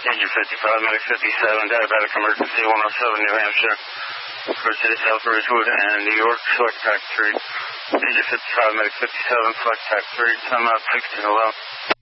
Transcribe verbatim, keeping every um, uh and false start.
Danger fifty-five, Medic fifty-seven, diabetic emergency, one oh seven, New Hampshire. First City, South Ridgewood, and New York, select tac three. Danger fifty-five, Medic fifty-seven, select tac three, time out sixteen eleven.